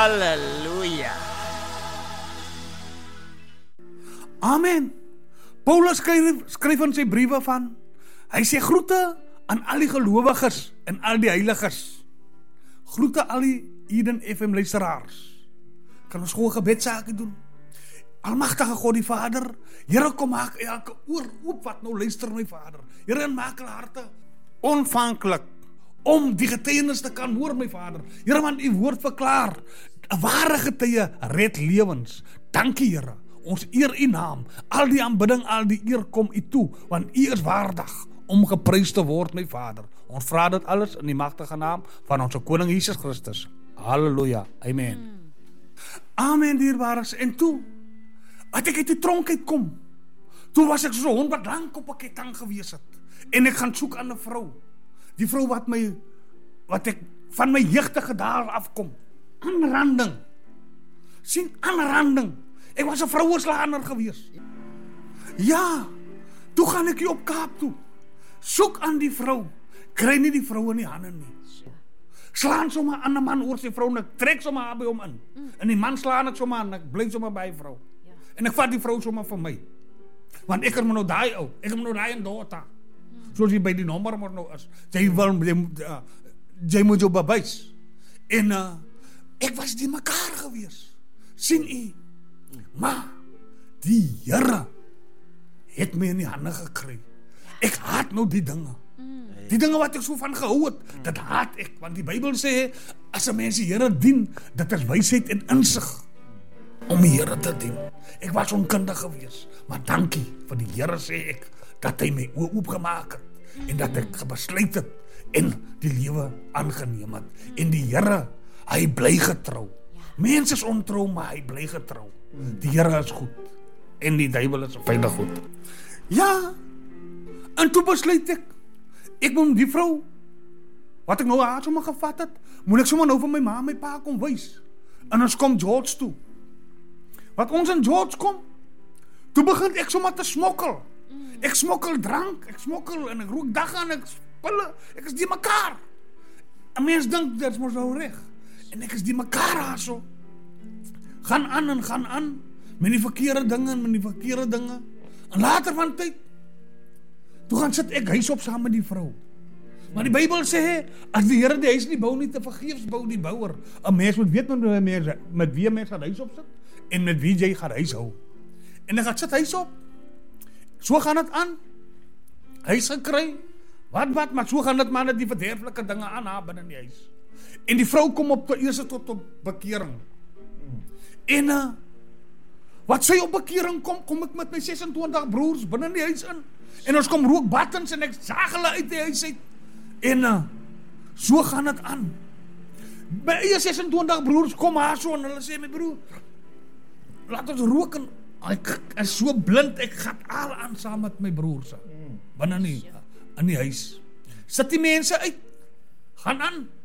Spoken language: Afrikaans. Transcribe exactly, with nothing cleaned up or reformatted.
Halleluja. Amen. Paulus skryf, skryf in sy briewe van, hy sê groete aan al die gelowiges en al die heiliges. Groete al die Eden F M luisteraars. Kan ons gewoon gebedsake doen? Almagtige God die Vader, Here, kom maak elke oor oop wat nou luister my Vader. Here, en maak hulle harte onafhanklik om die getuienis te kan hoor my Vader. Here, want u woord verklaar, 'n ware getuie red lewens. Dankie Here. Ons eer u naam, al die aanbidding, al die eer kom u toe, want u is waardig om geprys te word, my Vader. Ons vra dit alles in die magtige naam van ons Koning Jesus Christus. Halleluja, amen. Mm. Amen, dierbares. En toe, wat ek uit die tronk uitkom, toe was ek so hond wat lang op 'n ketting gewees het, en ek gaan soek aan 'n vrou, die vrou wat my, wat ek van my jeugdige dae afkom, aanranding, sien, aanranding. Ek was 'n vrouenslaander gewees. Ja, toe gaan ek hier op Kaap toe. Soek aan die vrou. Kry nie die vrou in die hande nie. Slaan sommer aan 'n man oor sy vrou en ek trek sommer haar by hom in. En die man slaan ek sommer aan, ek bly sommer by die vrou. En ek vat die vrou sommer vir my. Want ek het my nou daai ou, ek het my nou daai en dota. Soos jy by die nommer maar nou is. Jy wil, jy, uh, jy moet jou bewys. En uh, ek was die mekaar gewees. Sien u? Maar die Here het my in die hande gekry. Ek haat nou die dinge. Die dinge wat ek so van gehou het, dit haat ek. Want die Bybel sê, as 'n mens die Here dien, dit is wysheid en insig om die Here te dien. Ek was onkundig gewees, maar dankie vir die Here sê ek, dat hy my oë oopgemaak het, en dat ek besluit het, en die lewe aangeneem het. En die Here, hy bly getrou. Mense is ontrou, maar hy bly getrou. Die Here is goed, en die duiwel is veilig goed. Ja, en toe besluit ek, ek moet die vrou, wat ek nou haar sommer gevat het, moet ek sommer nou vir my ma en my pa kom wys. En ons kom George toe. Wat ons in George kom, toe begin ek sommer te smokkel. Ek smokkel drank, ek smokkel, en ek rook dag aan, ek spille, ek is die mekaar. En mens dink, dit is mos nou reg. En ek is die mekaar haar so. Gaan aan en gaan aan, met die verkeerde dinge en met die verkeerde dinge. En later van tyd, toe gaan sit ek huis op saam met die vrou. Maar die Bybel sê, as die Here die huis nie bou nie, te vergeefs bou die bouer. 'n Mens moet weet met, mens, met wie 'n mens gaan huis op sit, en met wie jy gaan huis hou. En ek gaan sit huis op. So gaan dit aan. Huis gekry. Wat wat, maar so gaan dit maar net die verderflike dinge aan haar binne die huis. En die vrou kom op die eerste tot op bekering. En uh, wat sy op bekering kom, kom ek met my ses en twintig broers binne die huis in. En ons kom rook battens en ek saag hulle uit die huis uit. En uh, so gaan dit aan. My eie ses en twintig broers kom haar so en hulle sê, my broer, laat ons rook, en ek is so blind, ek gat al aan saam met my broers. Binne nie, in die huis. Sit die mense uit, gaan aan.